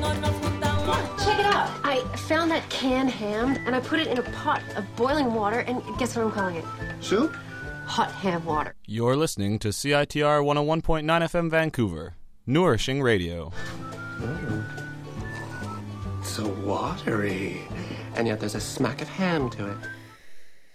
Check it out. I found that canned ham, and I put it in a pot of boiling water, and guess what I'm calling it? Soup? Hot ham water. You're listening to CITR 101.9 FM Vancouver, nourishing radio. So watery. And yet there's a smack of ham to it.